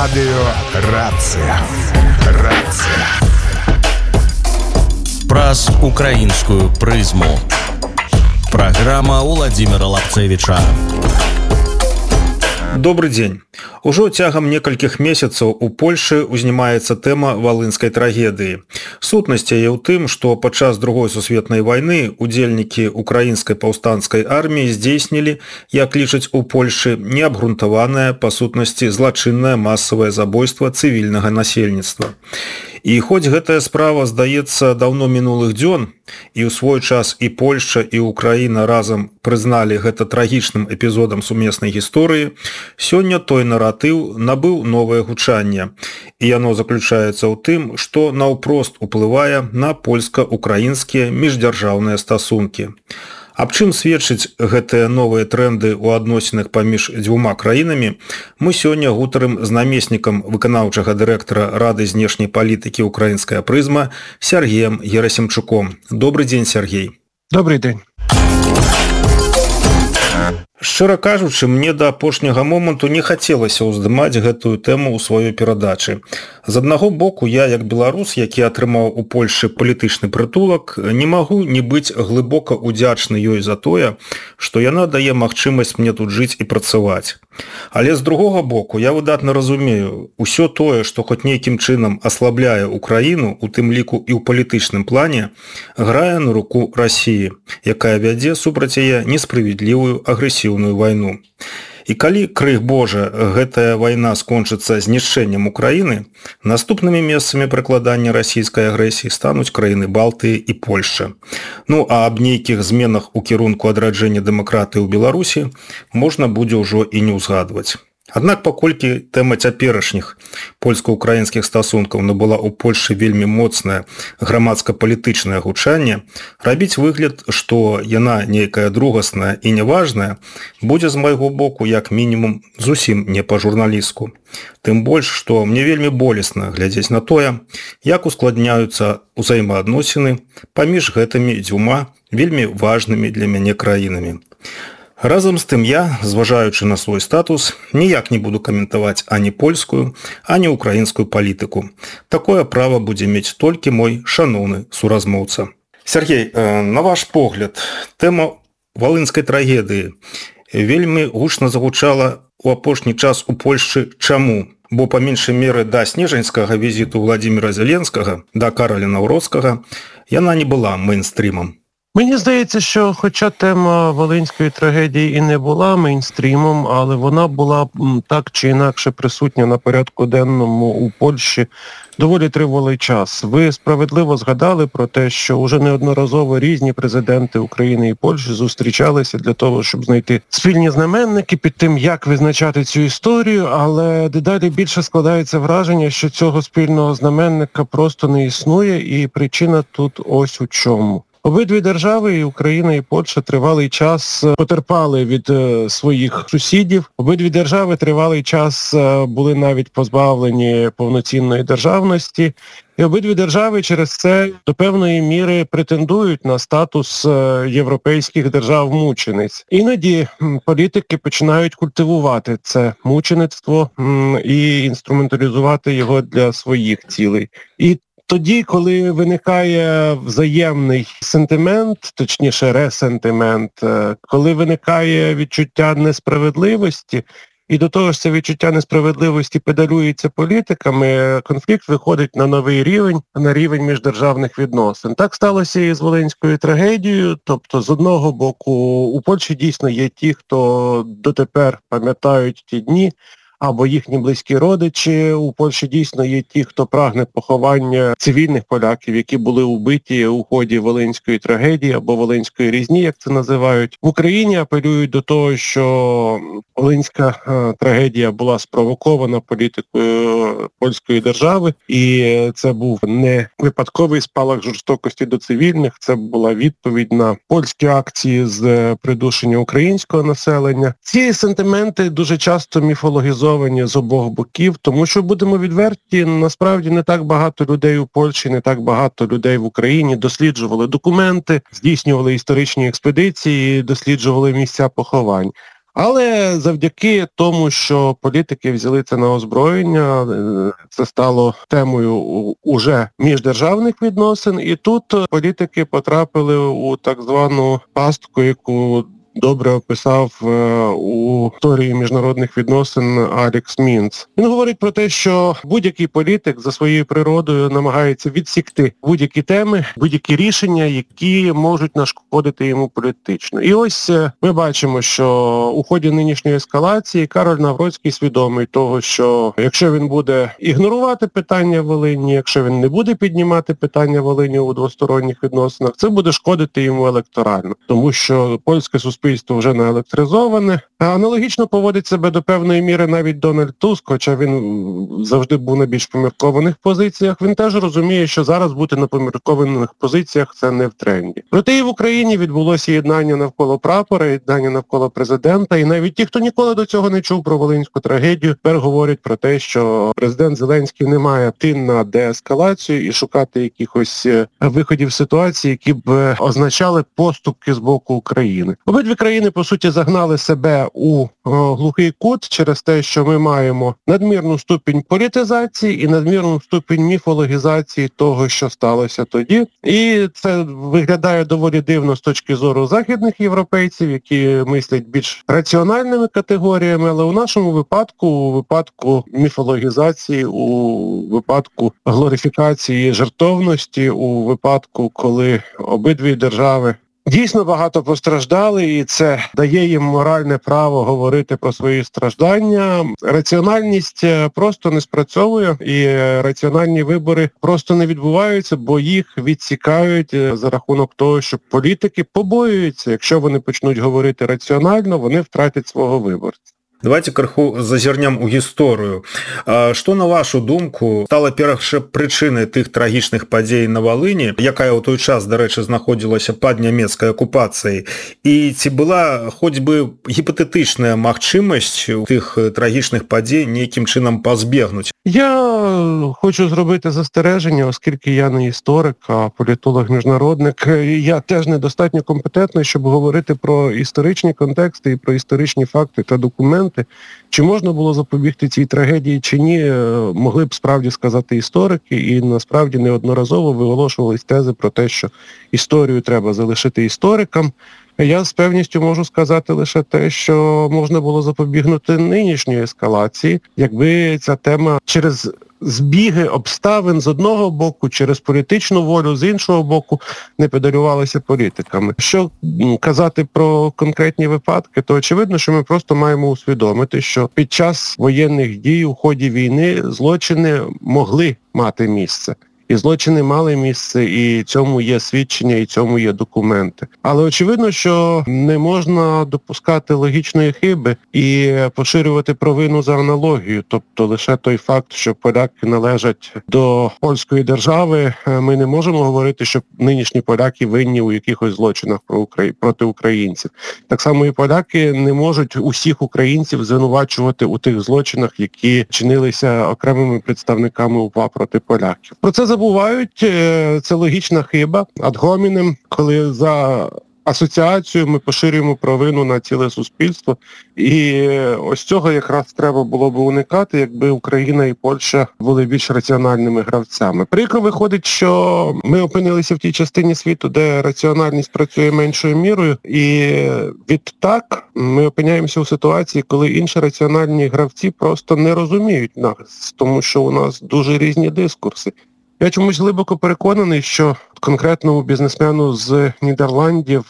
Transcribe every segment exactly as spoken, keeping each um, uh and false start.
Радио «Рация». Рация. Праз украинскую прызму. Программа Владимира Лапцевича. Добрый день. Ужо цягам некалькіх месяцаў у Польшы узнімаецца тэма валынскай трагедыі. Сутнасць яе ў тым, што падчас другой сусветнай вайны удзельнікі украінскай паўстанцкай арміі здзейснілі, як лічаць у Польшы, неабгрунтаванае па сутнасці злачыннае масавае забойства цывільнага насельніцтва. І хоць гэтая справа, здаецца, даўно мінулых дзён, і ў свой час і Польшча, і Украіна разам прызналі гэта трагічным эпізодам сумеснай гісторыі, сёння той наратыў набыў новае гучанне, і яно заключаецца ў тым, што наўпрост уплывае на польска-украінскія міждзяржаўныя стасункі. Аб чым сведчыць гэтыя новыя трэнды ў адносінах паміж дзвюма краінамі, мы сёння гутарым з намеснікам выканаўчага дырэктара Рады знешняй палітыкі «Украінская прызма» Сергеем Герасимчуком. Добрый дзень, Сергей. Добрый дзень. Шчыра кажучы, мне да апошняга моманту не хацелася ўздымаць гэтую тэму ў сваёй перадачы. З аднаго боку, я, як беларус, які атрымаў у Польшы палітычны прытулак, не магу не быць глыбока удзячны ёй за тое, што яна дае магчымасць мне тут жыць і працаваць. Але з другога боку, я выдатна разумею, усё тое, што хоць нейкім чынам аслабляе Украіну, у тым ліку і ў палітычным плане, грае на руку Расіі, якая вядзе супраць яе несправядлівую агрэсіўную вайну. І калі, крых Божа, гэтая вайна скончыцца знішчэннем Украіны, наступнымі месцамі прыкладання расійскай агрэсіі стануць краіны Балтыі і Польшча. Ну, а аб нейкіх зменах у кірунку адраджэння дэмакратыі ў Беларусі можна будзе ўжо і не ўзгадваць. Аднак, паколькі тэма цяперашніх польска-украінскіх стасункаў набыла ў Польшы вельмі моцнае грамадска-палітычнае гучанне, рабіць выгляд, што яна нейкая другасная і няважная, будзе з майго боку як мінімум зусім не па-журналістку. Тым больш, што мне вельмі болесна глядзець на тое, як ускладняюцца ўзаемаадносіны паміж гэтымі дзвюма вельмі важнымі для мяне краінамі. Разам з тым я, зважаючы на свой статус, ніяк не буду каментаваць ані польскую, ані украінскую палітыку. Такое права будзе мець толькі мой шаноўны суразмоўца. Сергей, на ваш погляд, тэма валынскай трагедыі вельмі гучна загучала ў апошні час у Польшчы. Чаму? Бо па меншай меры да снежаньскага візіту Владзіміра Зеленскага, да Караля Наўроцкага, яна не была мейнстрімам. Мені здається, що хоча тема Волинської трагедії і не була мейнстрімом, але вона була так чи інакше присутня на порядку денному у Польщі доволі тривалий час. Ви справедливо згадали про те, що вже неодноразово різні президенти України і Польщі зустрічалися для того, щоб знайти спільні знаменники під тим, як визначати цю історію, але дедалі більше складається враження, що цього спільного знаменника просто не існує, і причина тут ось у чому. Обидві держави, і Україна, і Польща, тривалий час потерпали від своїх сусідів. Обидві держави тривалий час були навіть позбавлені повноцінної державності. І обидві держави через це до певної міри претендують на статус європейських держав-мучениць. Іноді політики починають культивувати це мучеництво і інструменталізувати його для своїх цілей. І тоді, коли виникає взаємний сентимент, точніше ресентимент, коли виникає відчуття несправедливості, і до того ж це відчуття несправедливості педалюється політиками, конфлікт виходить на новий рівень, на рівень міждержавних відносин. Так сталося і з Волинською трагедією, тобто з одного боку у Польщі дійсно є ті, хто дотепер пам'ятають ті дні, або їхні близькі родичі. У Польщі дійсно є ті, хто прагне поховання цивільних поляків, які були убиті у ході Волинської трагедії або Волинської різні, як це називають. В Україні апелюють до того, що Волинська е, трагедія була спровокована політикою польської держави, і це був не випадковий спалах жорстокості до цивільних, це була відповідь на польські акції з придушення українського населення. Ці сентименти дуже часто міфологізовані з обох боків, тому що, будемо відверті, насправді не так багато людей у Польщі, не так багато людей в Україні досліджували документи, здійснювали історичні експедиції, досліджували місця поховань. Але завдяки тому, що політики взяли це на озброєння, це стало темою уже міждержавних відносин, і тут політики потрапили у так звану пастку, яку добре описав у історії міжнародних відносин Алекс Мінц. Він говорить про те, що будь-який політик за своєю природою намагається відсікти будь-які теми, будь-які рішення, які можуть нашкодити йому політично. І ось ми бачимо, що у ході нинішньої ескалації Кароль Навроцький свідомий того, що якщо він буде ігнорувати питання Волині, якщо він не буде піднімати питання Волині у двосторонніх відносинах, це буде шкодити йому електорально, тому що польське суспільство вже наелектризоване. Аналогічно поводить себе до певної міри навіть Дональд Туск, хоча він завжди був на більш поміркованих позиціях. Він теж розуміє, що зараз бути на поміркованих позиціях – це не в тренді. Проте і в Україні відбулося єднання навколо прапора, єднання навколо президента, і навіть ті, хто ніколи до цього не чув про волинську трагедію, тепер говорять про те, що президент Зеленський не має йти на деескалацію і шукати якихось виходів ситуації, які б означали поступки з боку України. Обидві країни, по суті, загнали себе у о, глухий кут через те, що ми маємо надмірну ступінь політизації і надмірну ступінь міфологізації того, що сталося тоді. І це виглядає доволі дивно з точки зору західних європейців, які мислять більш раціональними категоріями, але у нашому випадку, у випадку міфологізації, у випадку глорифікації жертовності, у випадку, коли обидві держави дійсно багато постраждали, і це дає їм моральне право говорити про свої страждання. Раціональність просто не спрацьовує, і раціональні вибори просто не відбуваються, бо їх відсікають за рахунок того, що політики побоюються. Якщо вони почнуть говорити раціонально, вони втратять свого виборця. Давайте крыху зазірнем у гісторыю. Што, на вашу думку, стала першапрычынай тых трагічных падзей на Валыні, якая ў той час, дарэчы, знаходзілася пад нямецкай акупацыяй, і ці была хоць бы гіпатэтычная магчымасць у тых трагічных падзей нейкім чынам пазбегнуць? Я хочу зробити застереження, оскільки я не історик, а політолог-міжнародник. Я теж недостатньо компетентний, щоб говорити про історичні контексти і про історичні факти та документи. Чи можна було запобігти цій трагедії, чи ні, могли б справді сказати історики, і насправді неодноразово виголошувались тези про те, що історію треба залишити історикам. Я з певністю можу сказати лише те, що можна було запобігнути нинішньої ескалації, якби ця тема через збіги обставин з одного боку, через політичну волю з іншого боку не педалювалися політиками. Що казати про конкретні випадки, то очевидно, що ми просто маємо усвідомити, що під час воєнних дій у ході війни злочини могли мати місце. І злочини мали місце, і цьому є свідчення, і цьому є документи. Але очевидно, що не можна допускати логічної хиби і поширювати провину за аналогію. Тобто лише той факт, що поляки належать до польської держави, ми не можемо говорити, що нинішні поляки винні у якихось злочинах проти українців. Так само і поляки не можуть усіх українців звинувачувати у тих злочинах, які чинилися окремими представниками УПА проти поляків. Про це забувають, це логічна хиба ад гомінем, коли за асоціацію ми поширюємо провину на ціле суспільство. І ось цього якраз треба було б уникати, якби Україна і Польща були більш раціональними гравцями. Прикро виходить, що ми опинилися в тій частині світу, де раціональність працює меншою мірою, і відтак ми опиняємося у ситуації, коли інші раціональні гравці просто не розуміють нас, тому що у нас дуже різні дискурси. Я чомусь глибоко переконаний, що конкретному бізнесмену з Нідерландів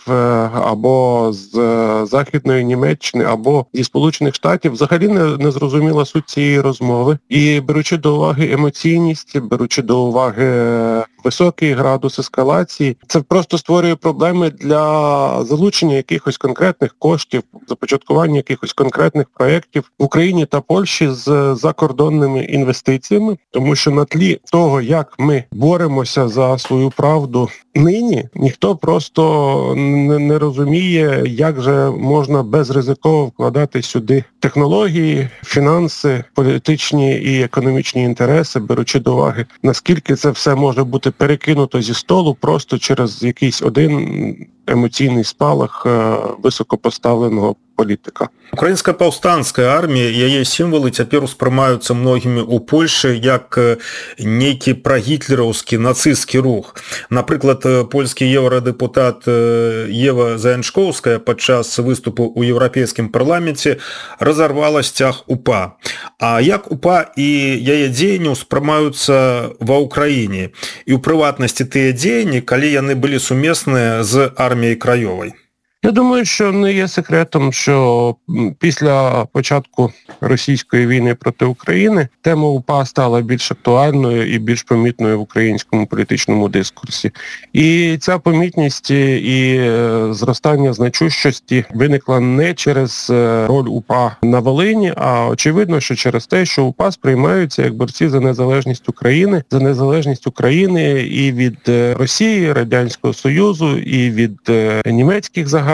або з Західної Німеччини, або зі Сполучених Штатів взагалі не, не зрозуміла суть цієї розмови. І беручи до уваги емоційність, беручи до уваги високий градус ескалації, це просто створює проблеми для залучення якихось конкретних коштів, започаткування якихось конкретних проєктів в Україні та Польщі з закордонними інвестиціями, тому що на тлі того, як ми боремося за свою правду нині, ніхто просто не, не розуміє, як же можна безризиково вкладати сюди технології, фінанси, політичні і економічні інтереси, беручи до уваги, наскільки це все може бути бути перекинуто зі столу просто через якийсь один емоційний спалах високопоставленого політика. Украінская паўстанцкая армія, яе сімвалы цяпер успрымаюцца многімі ў Польшы як нейкі прагітлераўскі нацысцкі рух. Напрыклад, польскі еўрадэпутат Ева Заяншкоўская падчас выступу ў еўрапейскім парламенце разарвала сцяг УПА. А як УПА і яе дзеянні ўспрымаюцца ва ўкраіне? І ў прыватнасці тыя дзеянні, калі яны былі сумесныя з арміяй краёвай? Я думаю, що не є секретом, що після початку російської війни проти України тема УПА стала більш актуальною і більш помітною в українському політичному дискурсі. І ця помітність і зростання значущості виникла не через роль УПА на Волині, а очевидно, що через те, що УПА сприймаються як борці за незалежність України, за незалежність України і від Росії, Радянського Союзу, і від німецьких загарбників.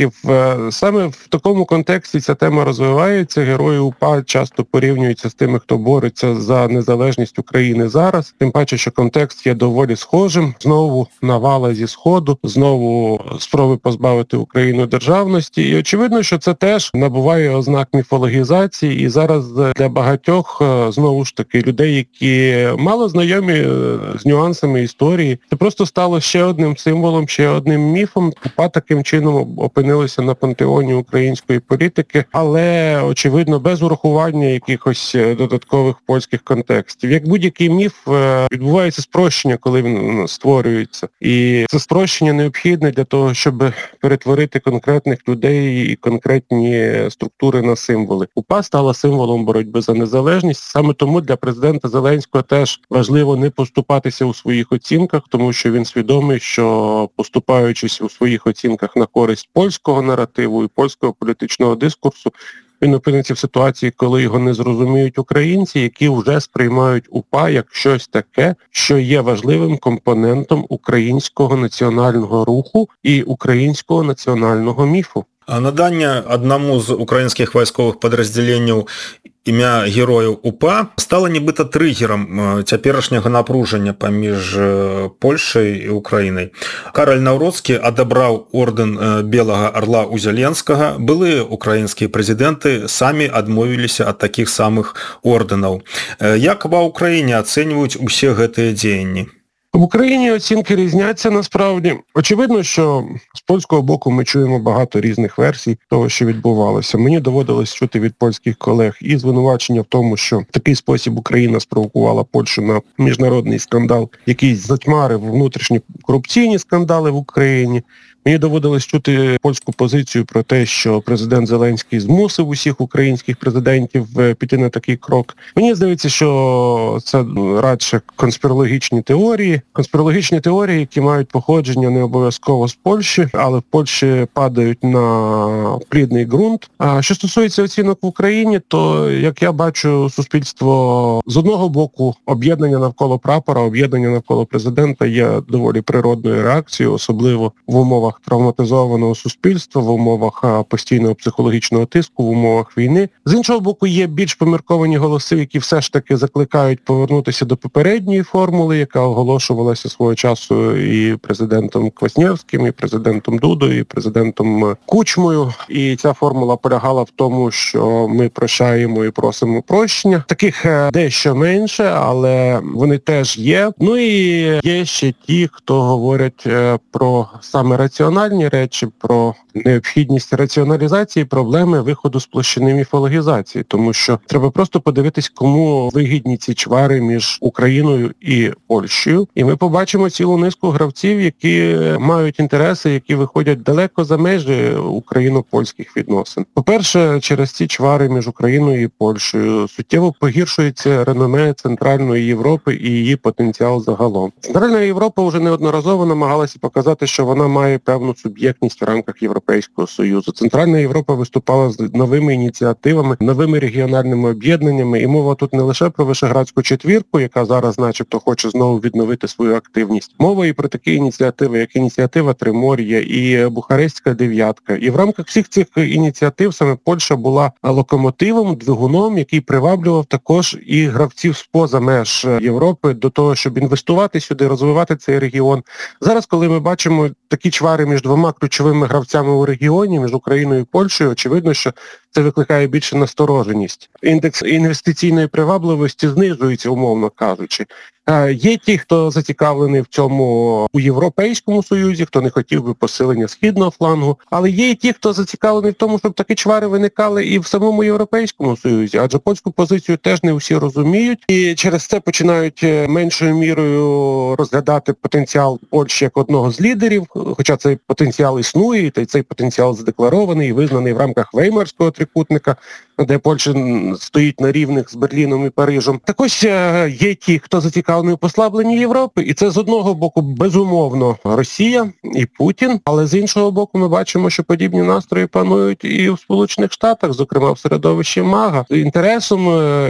Саме в такому контексті ця тема розвивається. Герої УПА часто порівнюються з тими, хто бореться за незалежність України зараз. Тим паче, що контекст є доволі схожим. Знову навала зі Сходу, знову спроби позбавити Україну державності. І очевидно, що це теж набуває ознак міфологізації. І зараз для багатьох, знову ж таки, людей, які мало знайомі з нюансами історії, це просто стало ще одним символом, ще одним міфом. УПА таким чином опинилися на пантеоні української політики, але, очевидно, без урахування якихось додаткових польських контекстів. Як будь-який міф, відбувається спрощення, коли він створюється. І це спрощення необхідне для того, щоб перетворити конкретних людей і конкретні структури на символи. УПА стала символом боротьби за незалежність. Саме тому для президента Зеленського теж важливо не поступатися у своїх оцінках, тому що він свідомий, що поступаючись у своїх оцінках на користь польського наративу і польського політичного дискурсу, він опиниться в ситуації, коли його не зрозуміють українці, які вже сприймають УПА як щось таке, що є важливим компонентом українського національного руху і українського національного міфу. Надання одному з українських військових підрозділень імя героїв УПА стало нібито тригером цяперашняга напруження паміж Польшай і Українай. Кароль Навроцкі адабраў ордэн Белага Орла у Зеленскага. Былыя украінскія прэзідэнты самі адмовіліся ад такіх самых ордэнаў. Як ва Ўкраіне ацэньваюць усе гэтыя дзеянні? В Україні оцінки різняться насправді. Очевидно, що з польського боку ми чуємо багато різних версій того, що відбувалося. Мені доводилось чути від польських колег і звинувачення в тому, що в такий спосіб Україна спровокувала Польщу на міжнародний скандал, який затьмарив внутрішні корупційні скандали в Україні. Мені доводилось чути польську позицію про те, що президент Зеленський змусив усіх українських президентів піти на такий крок. Мені здається, що це радше конспірологічні теорії. Конспірологічні теорії, які мають походження не обов'язково з Польщі, але в Польщі падають на плідний ґрунт. А що стосується оцінок в Україні, то, як я бачу, суспільство з одного боку об'єднання навколо прапора, об'єднання навколо президента є доволі природною реакцією, особливо в умовах травматизованого суспільства, в умовах постійного психологічного тиску, в умовах війни. З іншого боку, є більш помірковані голоси, які все ж таки закликають повернутися до попередньої формули, яка оголошувалася свого часу і президентом Квасневським, і президентом Дудою, і президентом Кучмою. І ця формула полягала в тому, що ми прощаємо і просимо прощення. Таких дещо менше, але вони теж є. Ну і є ще ті, хто говорять про саме раціональність, раціональні речі, про необхідність раціоналізації проблеми виходу з площини міфологізації, тому що треба просто подивитись, кому вигідні ці чвари між Україною і Польщею, і ми побачимо цілу низку гравців, які мають інтереси, які виходять далеко за межі україно-польських відносин. По-перше, через ці чвари між Україною і Польщею суттєво погіршується реноме Центральної Європи і її потенціал загалом. Центральна Європа вже неодноразово намагалася показати, що вона має певну суб'єктність в рамках Європейського Союзу. Центральна Європа виступала з новими ініціативами, новими регіональними об'єднаннями, і мова тут не лише про Вишеградську четвірку, яка зараз начебто хоче знову відновити свою активність. Мова і про такі ініціативи, як ініціатива Тримор'я і Бухарестська дев'ятка. І в рамках всіх цих ініціатив саме Польща була локомотивом, двигуном, який приваблював також і гравців з-поза меж Європи до того, щоб інвестувати сюди, розвивати цей регіон. Зараз, коли ми бачимо такі чвари між двома ключовими гравцями у регіоні, між Україною і Польщею, очевидно, що це викликає більше настороженість. Індекс інвестиційної привабливості знижується, умовно кажучи. Є ті, хто зацікавлений в цьому у Європейському Союзі, хто не хотів би посилення східного флангу, але є і ті, хто зацікавлений в тому, щоб такі чвари виникали і в самому Європейському Союзі, адже польську позицію теж не всі розуміють, і через це починають меншою мірою розглядати потенціал Польщі як одного з лідерів, хоча цей потенціал існує, і цей потенціал задекларований і визнаний в рамках Веймарського трикутника, де Польща стоїть на рівних з Берліном і Парижем. Також є ті, хто зацікавлений у послабленні Європи, і це з одного боку, безумовно, Росія і Путін, але з іншого боку ми бачимо, що подібні настрої панують і в Сполучених Штатах, зокрема в середовищі МАГА. З інтересом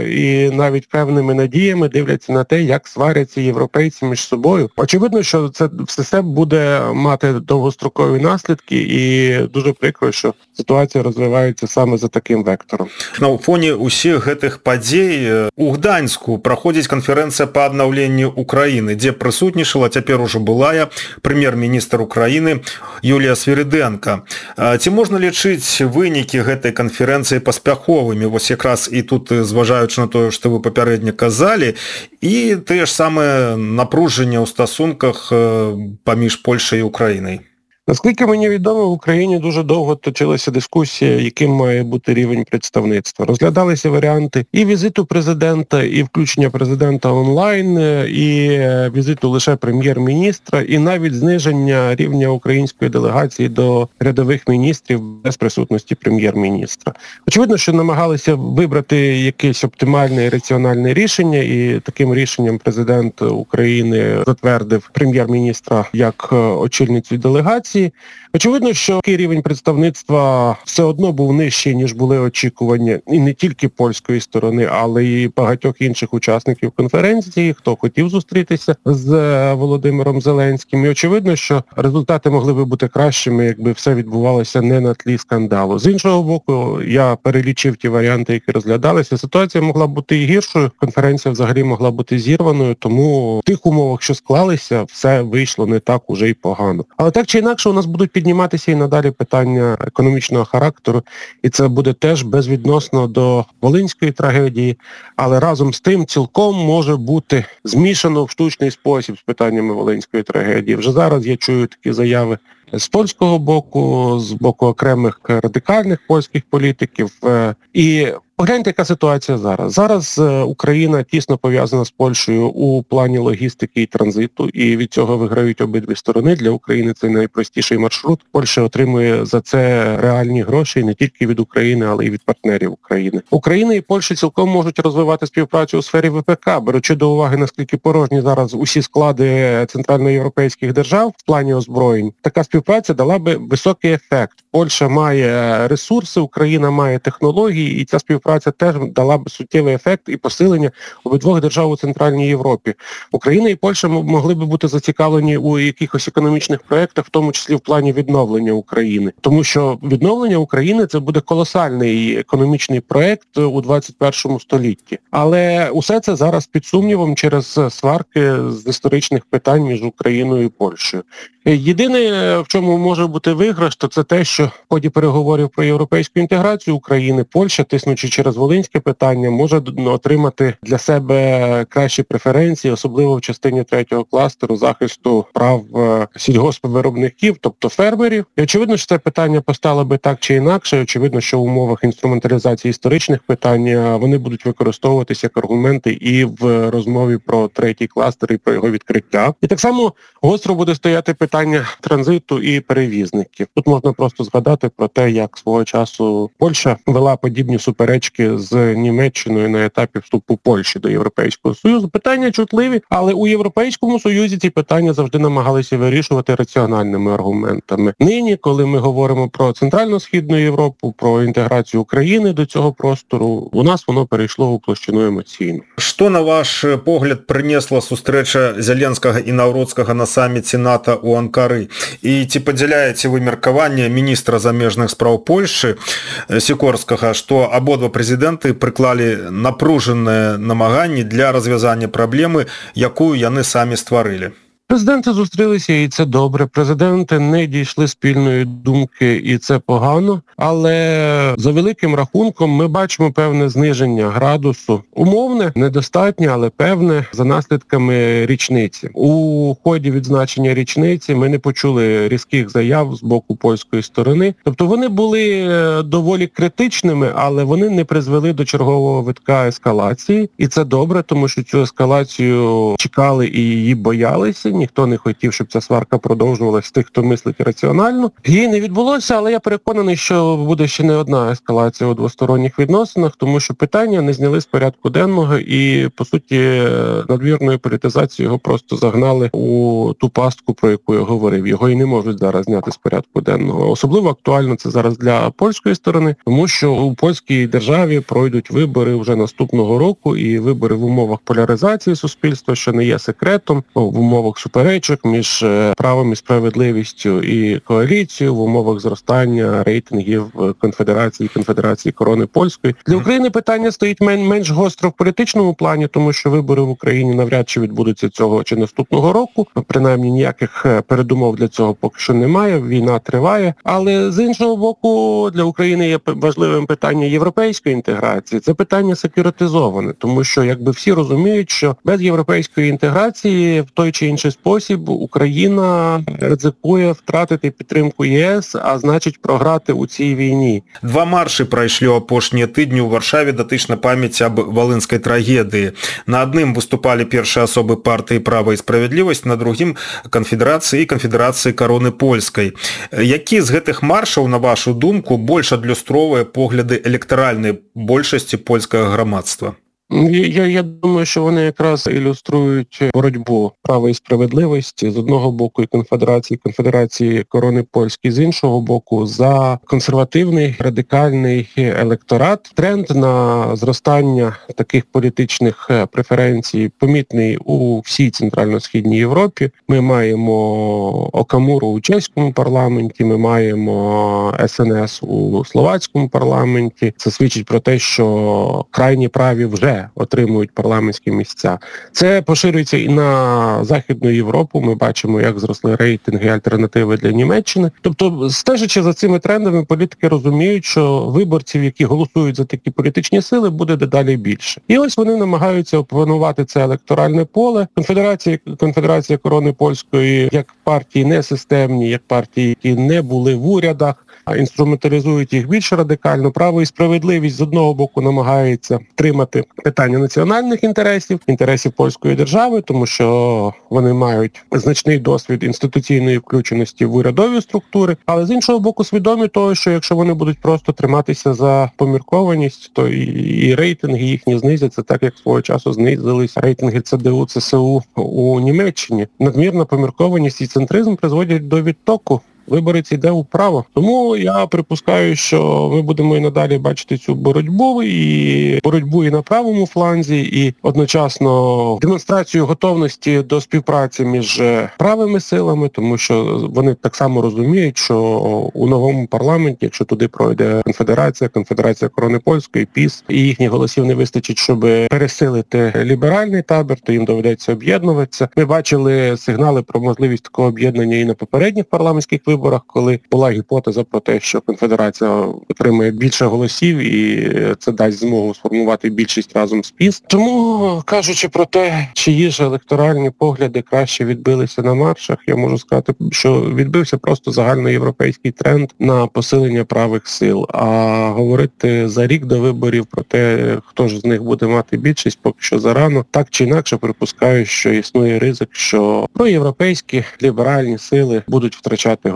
і навіть певними надіями дивляться на те, як сваряться європейці між собою. Очевидно, що це все буде мати довгострокові наслідки, і дуже прикро, що ситуація розвивається саме за таким вектором. На фоне усіх гэтых падзей у Гданьску праходзіць канферэнцыя па аднаўленню Украіны, дзе прысутнічала цяпер ужо былая прэм'ер-міністр Украіны Юлія Свірыдэнка. Ці можна лічыць вынікі гэтай канферэнцыі паспяховымі? Вось якраз і тут, зважаючы на тое, што вы папярэдне казалі, і тыя ж самыя напружання ў стасунках паміж Польшай і Украінай. Наскільки мені відомо, в Україні дуже довго точилася дискусія, яким має бути рівень представництва. Розглядалися варіанти і візиту президента, і включення президента онлайн, і візиту лише прем'єр-міністра, і навіть зниження рівня української делегації до рядових міністрів без присутності прем'єр-міністра. Очевидно, що намагалися вибрати якесь оптимальне і раціональне рішення, і таким рішенням президент України затвердив прем'єр-міністра як очільницю делегації. Очевидно, що такий рівень представництва все одно був нижчий, ніж були очікування і не тільки польської сторони, але й багатьох інших учасників конференції, хто хотів зустрітися з Володимиром Зеленським. І очевидно, що результати могли би бути кращими, якби все відбувалося не на тлі скандалу. З іншого боку, я перелічив ті варіанти, які розглядалися. Ситуація могла бути і гіршою, конференція взагалі могла бути зірваною, тому в тих умовах, що склалися, все вийшло не так уже й погано. Але так чи інакше, у нас будуть підніматися і надалі питання економічного характеру, і це буде теж безвідносно до Волинської трагедії, але разом з тим цілком може бути змішано в штучний спосіб з питаннями Волинської трагедії. Вже зараз я чую такі заяви з польського боку, з боку окремих радикальних польських політиків. І погляньте, яка ситуація зараз. Зараз Україна тісно пов'язана з Польщею у плані логістики і транзиту, і від цього виграють обидві сторони. Для України це найпростіший маршрут. Польща отримує за це реальні гроші не тільки від України, але й від партнерів України. Україна і Польща цілком можуть розвивати співпрацю у сфері ВПК, беручи до уваги, наскільки порожні зараз усі склади центральноєвропейських держав в плані озброєнь. Така співпраця дала би високий ефект. Польща має ресурси, Україна має технології, і ця співпраця теж дала б суттєвий ефект і посилення обидвох держав у Центральній Європі. Україна і Польща могли б бути зацікавлені у якихось економічних проєктах, в тому числі в плані відновлення України. Тому що відновлення України – це буде колосальний економічний проєкт у двадцять першому столітті. Але усе це зараз під сумнівом через сварки з історичних питань між Україною і Польщею. Єдине, в чому може бути виграш, то це те, що в ході переговорів про європейську інтеграцію України, Польща, тиснучи через волинське питання, може отримати для себе кращі преференції, особливо в частині третього кластеру захисту прав сільгоспвиробників, тобто фермерів. І очевидно, що це питання постало би так чи інакше. Очевидно, що в умовах інструменталізації історичних питань вони будуть використовуватися як аргументи і в розмові про третій кластер і про його відкриття. І так само гостро буде стояти питання транзиту транспорту і перевізників. Тут можна просто згадати про те, як свого часу Польща вела подібні суперечки з Німеччиною на етапі вступу Польщі до Європейського Союзу. Питання чутливі, але у Європейському Союзі ці питання завжди намагалися вирішувати раціональними аргументами. Нині, коли ми говоримо про Центрально-Східну Європу, про інтеграцію України до цього простору, у нас воно перейшло у площину емоційну. Што, на ваш погляд, прынесла сустрэча Зяленскага і Наўроцкага на саміце НАТО ў Анкары? І ці падзяляеце вы меркаванне міністра замежных спраў Польшчы Сікорскага, што абодва прэзідэнты прыклалі напружаныя намаганні для развязання праблемы, якую яны самі стварылі? Президенти зустрілися, і це добре. Президенти не дійшли спільної думки, і це погано. Але за великим рахунком ми бачимо певне зниження градусу. Умовне, недостатнє, але певне, за наслідками річниці. У ході відзначення річниці ми не почули різких заяв з боку польської сторони. Тобто вони були доволі критичними, але вони не призвели до чергового витка ескалації. І це добре, тому що цю ескалацію чекали і її боялися. Ніхто не хотів, щоб ця сварка продовжувалася з тих, хто мислить раціонально. Її не відбулося, але я переконаний, що буде ще не одна ескалація у двосторонніх відносинах, тому що питання не зняли з порядку денного і, по суті, надмірною політизацією його просто загнали у ту пастку, про яку я говорив. Його і не можуть зараз зняти з порядку денного. Особливо актуально це зараз для польської сторони, тому що у польській державі пройдуть вибори вже наступного року, і вибори в умовах поляризації суспільства, що не є секретом, в умовах суперечок між правом і справедливістю і коаліцією, в умовах зростання рейтингів Конфедерації, Конфедерації Корони Польської. Для України питання стоїть мен- менш гостро в політичному плані, тому що вибори в Україні навряд чи відбудуться цього чи наступного року. Принаймні ніяких передумов для цього поки що немає, війна триває. Але з іншого боку, для України є важливим питання європейської інтеграції. Це питання секюритизоване, тому що якби всі розуміють, що без європейської інтеграції в той чи інший спосіб Україна ризикує втратити підтримку ЄС, а значить програти у цій війні. Два марші прайшлі ў апошнія тыдні ў Варшаве датычна памяці аб валынскай трагедыі. На адным выступалі першыя асобы партыі «Права і справядлівасць», на другім канфедэрацыі і канфедэрацыі Кароны Польскай. Які з гэтых маршаў, на вашу думку, больш адлюстроўвае погляды электаральнай большасці польскага грамадства? Я, я думаю, що вони якраз ілюструють боротьбу права і справедливості з одного боку і конфедерації, конфедерації Корони Польської з іншого боку за консервативний, радикальний електорат. Тренд на зростання таких політичних преференцій помітний у всій Центрально-Східній Європі. Ми маємо Окамуру у чеському парламенті, ми маємо ес ен ес у словацькому парламенті. Це свідчить про те, що крайні праві вже отримують парламентські місця. Це поширюється і на Західну Європу. Ми бачимо, як зросли рейтинги альтернативи для Німеччини. Тобто, стежачи за цими трендами, політики розуміють, що виборців, які голосують за такі політичні сили, буде дедалі більше. І ось вони намагаються опанувати це електоральне поле. Конфедерація, Конфедерація Корони Польської, як партії несистемні, як партії, які не були в урядах, а інструменталізують їх більш радикально. Право і справедливість з одного боку намагається тримати питання національних інтересів, інтересів польської держави, тому що вони мають значний досвід інституційної включеності в урядові структури, але з іншого боку свідомі того, що якщо вони будуть просто триматися за поміркованість, то і, і рейтинги їхні знизяться, так як свого часу знизились рейтинги це де у, це ес у у Німеччині. Надмірна поміркованість і центризм призводять до відтоку. Виборець йде вправо. Тому я припускаю, що ми будемо і надалі бачити цю боротьбу, і боротьбу і на правому фланзі, і одночасно демонстрацію готовності до співпраці між правими силами, тому що вони так само розуміють, що у новому парламенті, якщо туди пройде конфедерація, конфедерація Корони Польської, ПІС, і їхніх голосів не вистачить, щоб пересилити ліберальний табір, то їм доведеться об'єднуватися. Ми бачили сигнали про можливість такого об'єднання і на попередніх парламентських виборах, виборах, коли була гіпотеза про те, що конфедерація отримає більше голосів і це дасть змогу сформувати більшість разом з ПІС. Тому, кажучи про те, чиї ж електоральні погляди краще відбилися на маршах, я можу сказати, що відбився просто загальноєвропейський тренд на посилення правих сил. А говорити за рік до виборів про те, хто ж з них буде мати більшість, поки що зарано. Так чи інакше припускаю, що існує ризик, що проєвропейські ліберальні сили будуть втрачати голоси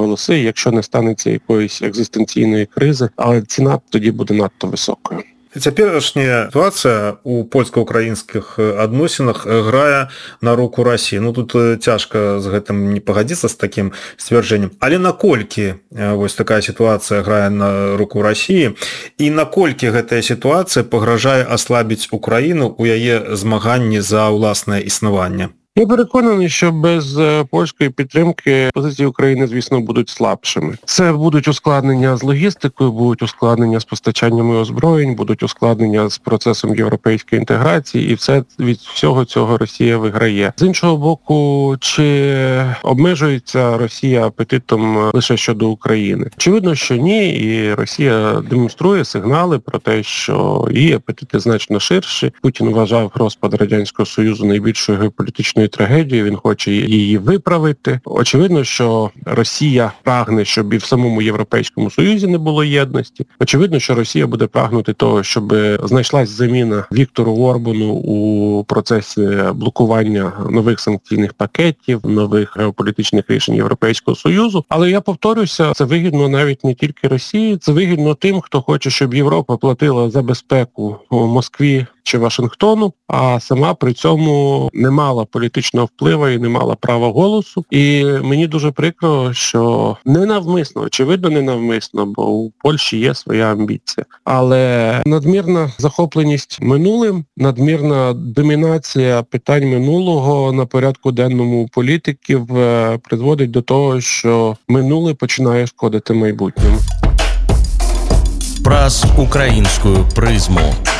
голоси, якщо не станеться якоїсь екзистенційної кризи, але ціна тоді буде надто високою. Цяперашняя сітуацыя у польска-украінскіх адносінах грае на руку Расіі. Ну тут цяжка з гэтым не пагадзіцца з такім сцвярджэннем. Але наколькі вось такая сітуацыя грае на руку Расіі і наколькі гэтая сітуацыя пагражае аслабіць Украіну у яе змаганні за ўласнае існаванне? Я переконаний, що без польської підтримки позиції України, звісно, будуть слабшими. Це будуть ускладнення з логістикою, будуть ускладнення з постачаннями озброєнь, будуть ускладнення з процесом європейської інтеграції, і все від всього цього Росія виграє. З іншого боку, чи обмежується Росія апетитом лише щодо України? Очевидно, що ні, і Росія демонструє сигнали про те, що її апетити значно ширші. Путін вважав розпад Радянського Союзу найбільшою геополітичною трагедію, він хоче її виправити. Очевидно, що Росія прагне, щоб і в самому Європейському Союзі не було єдності. Очевидно, що Росія буде прагнути того, щоб знайшлась заміна Віктору Орбану у процесі блокування нових санкційних пакетів, нових геополітичних рішень Європейського Союзу. Але я повторюся, це вигідно навіть не тільки Росії, це вигідно тим, хто хоче, щоб Європа платила за безпеку Москві чи Вашингтону, а сама при цьому не мала політичного впливу і не мала права голосу. І мені дуже прикро, що ненавмисно, очевидно ненавмисно, бо у Польщі є своя амбіція. Але надмірна захопленість минулим, надмірна домінація питань минулого на порядку денному у політиків призводить до того, що минуле починає шкодити майбутньому. Праз українську призму.